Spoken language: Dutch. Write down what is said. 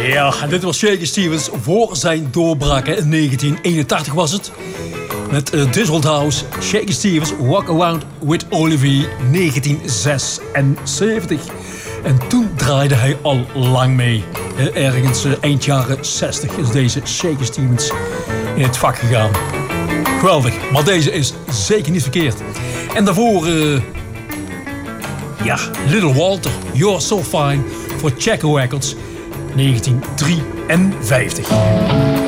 Ja, en dit was Shaky Stevens voor zijn doorbraak in 1981 was het. Met Diswold House, Shaky Stevens, Walk Around with Olivier, 1976. En toen draaide hij al lang mee. Ergens eind jaren 60 is deze Shaky Stevens in het vak gegaan. Geweldig, maar deze is zeker niet verkeerd. En daarvoor, Little Walter, You're So Fine voor Checker Records, 1953.